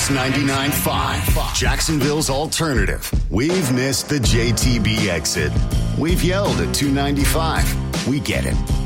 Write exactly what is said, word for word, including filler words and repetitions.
Sports ninety-nine point five, Jacksonville's alternative. We've missed the J T B exit. We've yelled at two ninety-five. We get it.